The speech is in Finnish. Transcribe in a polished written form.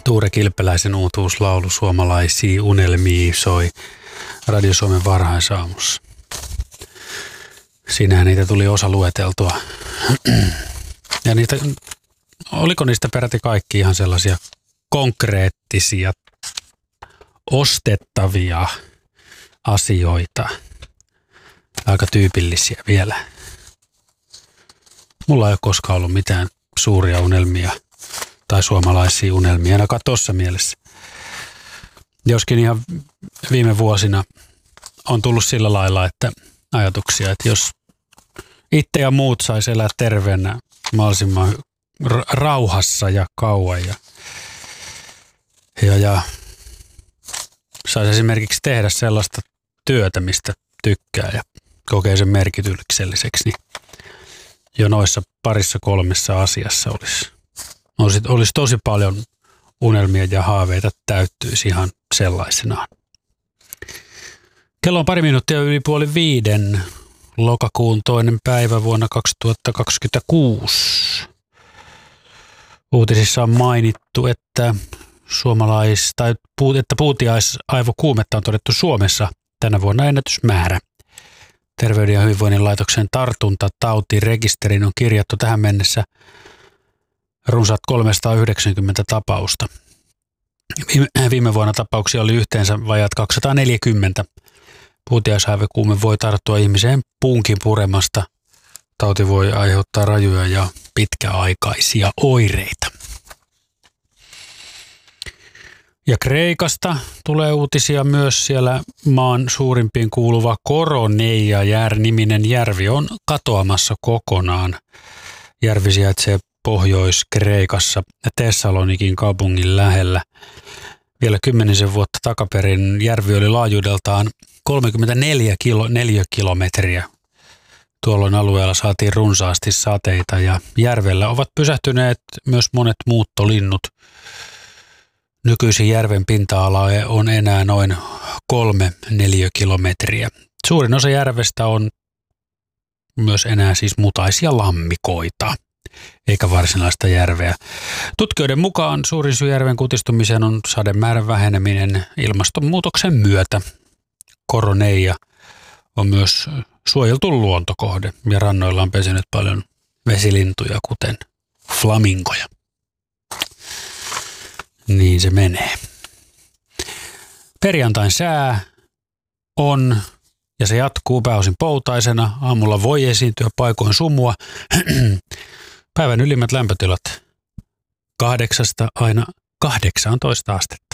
Tuure Kilpeläisen uutuuslaulu Suomalaisia unelmia soi Radio Suomen varhaisaamussa. Siinähän niitä tuli osa lueteltua. Ja oliko niistä peräti kaikki ihan sellaisia konkreettisia, ostettavia asioita, aika tyypillisiä vielä. Mulla ei ole koskaan ollut mitään suuria unelmia tai suomalaisia unelmia, ainakaan tuossa mielessä. Joskin ihan viime vuosina on tullut sillä lailla, että ajatuksia, että jos itse ja muut sais elää terveenä mahdollisimman rauhassa ja kauan ja saisi esimerkiksi tehdä sellaista työtä, mistä tykkää ja kokee sen merkitykselliseksi, niin jo noissa parissa kolmessa asiassa olisi tosi paljon unelmia ja haaveita täyttyisi ihan sellaisenaan. Kello on pari minuuttia yli 4:30, lokakuun 2. päivä vuonna 2026. Uutisissa on mainittu, että puutiaisaivokuumetta on todettu Suomessa tänä vuonna ennätysmäärä. Terveyden ja hyvinvoinnin laitoksen tartuntatautirekisteriin on kirjattu tähän mennessä runsaat 390 tapausta. Viime vuonna tapauksia oli yhteensä vajaat 240. Puutiaisaivokuume voi tarttua ihmiseen puunkin puremasta. Tauti voi aiheuttaa rajuja ja pitkäaikaisia oireita. Ja Kreikasta tulee uutisia myös. Siellä maan suurimpiin kuuluva Koroneia-niminen järvi on katoamassa kokonaan. Järvi sijaitsee Pohjois-Kreikassa Thessalonikin kaupungin lähellä. Vielä 10 vuotta takaperin järvi oli laajuudeltaan 34 neliökilometriä. Tuolloin alueella saatiin runsaasti sateita ja järvellä ovat pysähtyneet myös monet muuttolinnut. Nykyisin järven pinta-ala on enää noin 3 neliökilometriä. Suurin osa järvestä on myös enää siis mutaisia lammikoita, eikä varsinaista järveä. Tutkijoiden mukaan suurin syy järven kutistumiseen on sademäärän väheneminen ilmastonmuutoksen myötä. Koroneia on myös suojeltu luontokohde ja rannoilla on pesinyt paljon vesilintuja, kuten flamingoja. Niin se menee. Perjantain sää on ja se jatkuu pääosin poutaisena. Aamulla voi esiintyä paikoin sumua. Päivän ylimmät lämpötilat 8 aina 18 astetta.